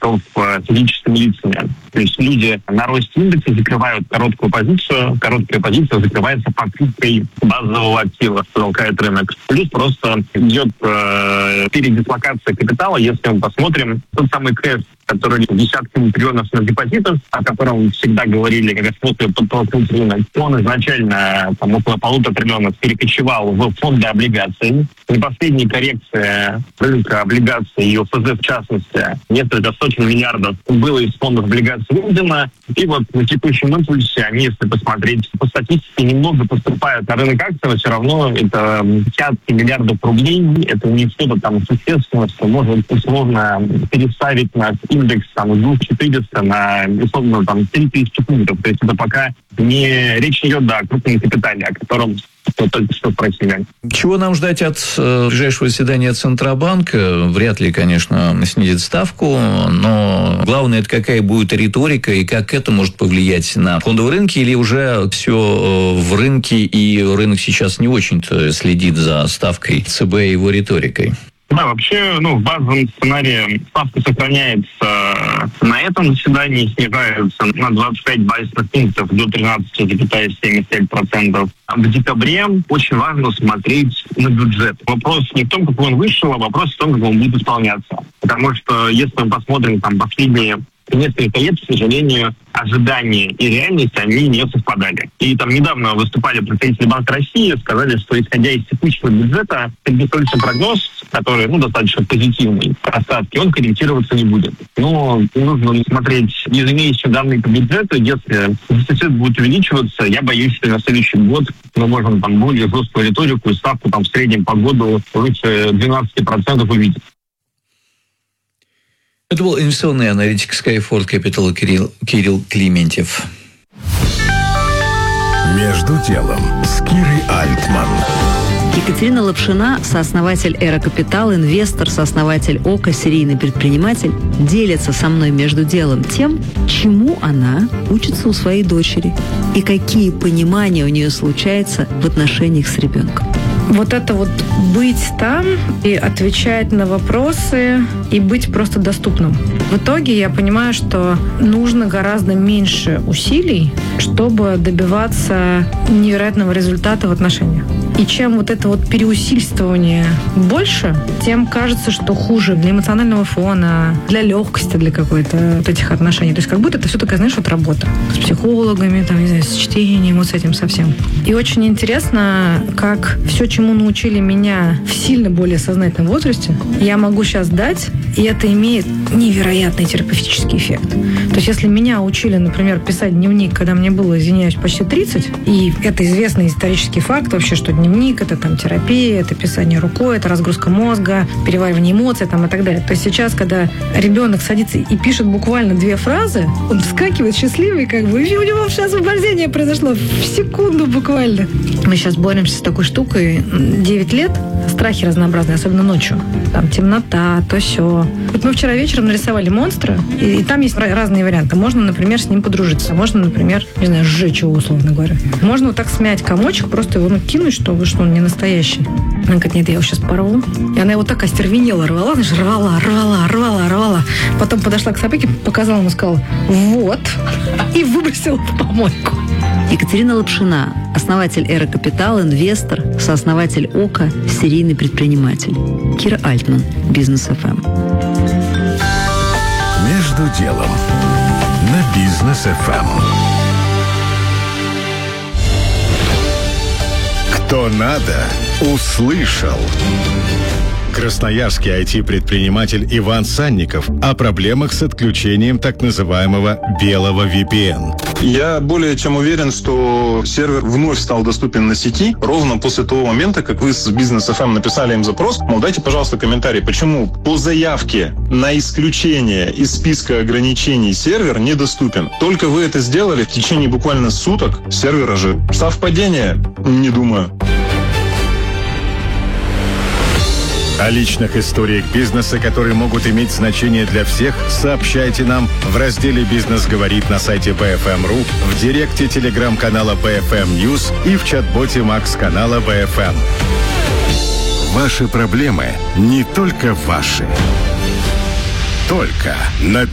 игроков физическими лицами. То есть люди на росте индекса закрывают короткую позицию, короткая позиция закрывается покупкой базового актива, что толкает рынок. Плюс просто идет передислокация капитала, если мы посмотрим тот самый кэш, который десятками триллионов на депозитах, о котором всегда говорили, как способ подтолкнуть рынок, он изначально около 1,5 триллионов перекочевал в фонды облигаций. И последняя коррекция рынка облигаций и ОФЗ в частности, несколько сотен миллиардов было из фондов облигаций выведено. И вот на текущем импульсе они, если посмотреть по статистике, немного поступают на рынок акций, но все равно это десятки миллиардов рублей. Это не что-то там существенное, что может условно переставить на индекс там, 2400 на, условно, там, 3000 пунктов. То есть это пока не речь идет о крупном капитале, о котором только что спросили. Чего нам ждать от ближайшего заседания Центробанка? Вряд ли, конечно, снизит ставку, но главное, это какая будет риторика и как это может повлиять на фондовые рынки, или уже все в рынке, и рынок сейчас не очень-то следит за ставкой ЦБ и его риторикой? Да, вообще, в базовом сценарии ставка сохраняется на этом заседании, снижается на 25 базисных пунктов до 13,75%. В декабре очень важно смотреть на бюджет. Вопрос не в том, как он вышел, а вопрос в том, как он будет исполняться. Потому что, если мы посмотрим последние несколько лет, к сожалению, ожидания и реальность, они не совпадали. И там недавно выступали представители Банка России, сказали, что исходя из текущего бюджета, среднесрочный прогноз, который, достаточно позитивный, просадки, он корректироваться не будет. Но нужно смотреть ежемесячные данные по бюджету. Если дефицит будет увеличиваться, я боюсь, что на следующий год мы можем более жесткую риторику и ставку в среднем по году выше 12% увидеть. Это был инвестиционный аналитик Skyford Capital Кирилл Клементьев. «Между делом» с Кирой Альтман. Екатерина Лапшина, сооснователь «Эра Капитал», инвестор, сооснователь ОКО, серийный предприниматель, делится со мной между делом тем, чему она учится у своей дочери и какие понимания у нее случаются в отношениях с ребенком. Вот это быть там и отвечать на вопросы, и быть просто доступным. В итоге я понимаю, что нужно гораздо меньше усилий, чтобы добиваться невероятного результата в отношениях. И чем это переусильствование больше, тем кажется, что хуже для эмоционального фона, для легкости, для какой-то этих отношений. То есть как будто это все такая, работа с психологами, с чтением, с этим совсем. И очень интересно, как все, чему научили меня в сильно более сознательном возрасте, я могу сейчас дать, и это имеет невероятный терапевтический эффект. То есть если меня учили, например, писать дневник, когда мне было, извиняюсь, почти 30, и это известный исторический факт вообще, что дневник — это терапия, это писание рукой, это разгрузка мозга, переваривание эмоций и так далее. То есть сейчас, когда ребенок садится и пишет буквально 2 фразы, он вскакивает счастливый, и у него сейчас освобождение произошло в секунду буквально. Мы сейчас боремся с такой штукой 9 лет, страхи разнообразные, особенно ночью. Там темнота, то сё. Мы вчера вечером нарисовали монстра, и там есть разные варианты. Можно, например, с ним подружиться. Можно, например, сжечь его, условно говоря. Можно так смять комочек, просто его кинуть, что он не настоящий. Она говорит, нет, я его сейчас порву. И она его так остервенела, рвала. Потом подошла к собаке, показала ему, сказала, вот, и выбросила в помойку. Екатерина Лапшина, основатель «Эра Капитал», инвестор, сооснователь ОКО, серийный предприниматель. Кира Альтман, Бизнес ФМ. «Между делом» на Бизнес ФМ. Кто надо, услышал. Красноярский IT-предприниматель Иван Санников о проблемах с отключением так называемого белого VPN. Я более чем уверен, что сервер вновь стал доступен на сети ровно после того момента, как вы с Бизнес ФМ написали им запрос. Дайте, пожалуйста, комментарий, почему по заявке на исключение из списка ограничений сервер недоступен. Только вы это сделали в течение буквально суток, сервер ожил. Совпадение? Не думаю. О личных историях бизнеса, которые могут иметь значение для всех, сообщайте нам в разделе «Бизнес говорит» на сайте BFM.ru, в директе телеграм-канала BFM News и в чат-боте Макс-канала BFM. Ваши проблемы не только ваши. Только на